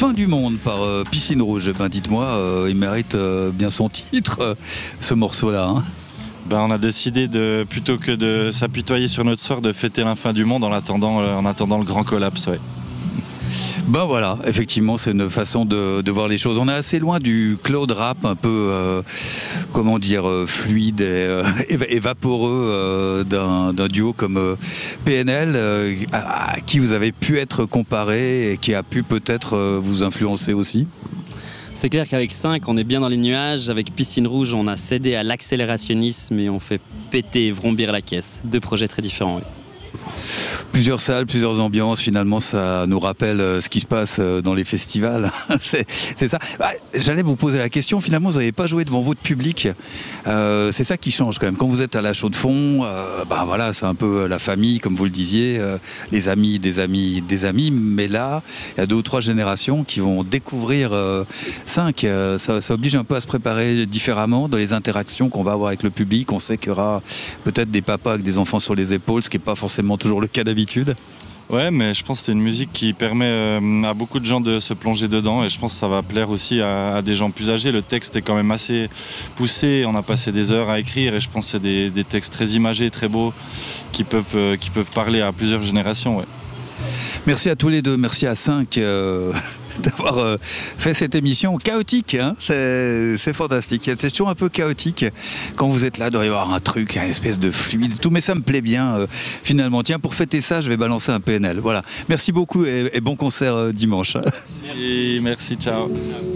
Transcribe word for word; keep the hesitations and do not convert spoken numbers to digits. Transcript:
Fin du monde par euh, Piscine Rouge. Ben dites-moi, euh, il mérite euh, bien son titre, euh, ce morceau-là. Hein. Ben, on a décidé de, plutôt que de s'apitoyer sur notre sort, de fêter la fin du monde en attendant, euh, en attendant le grand collapse. Ouais. Ben voilà, effectivement, c'est une façon de, de voir les choses. On est assez loin du cloud rap un peu, euh, comment dire, euh, fluide et, euh, et vaporeux euh, d'un, d'un duo comme euh, P N L, euh, à, à qui vous avez pu être comparé et qui a pu peut-être euh, vous influencer aussi. C'est clair qu'avec cinq, on est bien dans les nuages. Avec Piscine Rouge, on a cédé à l'accélérationnisme et on fait péter et vrombir la caisse. Deux projets très différents, oui. Plusieurs salles, plusieurs ambiances, finalement ça nous rappelle ce qui se passe dans les festivals. c'est, c'est ça. Bah, j'allais vous poser la question, finalement vous n'avez pas joué devant votre public. Euh, c'est ça qui change quand même. Quand vous êtes à la chaux de fond, euh, bah voilà, c'est un peu la famille, comme vous le disiez, euh, les amis, des amis, des amis. Mais là, il y a deux ou trois générations qui vont découvrir euh, cinq. Euh, ça, ça oblige un peu à se préparer différemment dans les interactions qu'on va avoir avec le public. On sait qu'il y aura peut-être des papas avec des enfants sur les épaules, ce qui n'est pas forcément toujours le cas d'habitude. Ouais, mais je pense que c'est une musique qui permet euh, à beaucoup de gens de se plonger dedans et je pense que ça va plaire aussi à, à des gens plus âgés. Le texte est quand même assez poussé, on a passé des heures à écrire et je pense que c'est des, des textes très imagés, très beaux qui peuvent, euh, qui peuvent parler à plusieurs générations. Ouais. Merci à tous les deux, merci à cinq euh, d'avoir euh, fait cette émission chaotique, hein. c'est, c'est fantastique, c'est toujours un peu chaotique quand vous êtes là, il doit y avoir un truc, une espèce de fluide, tout, mais ça me plaît bien euh, finalement. Tiens, pour fêter ça, je vais balancer un P N L. Voilà, merci beaucoup et, et bon concert euh, dimanche. Merci, merci, ciao.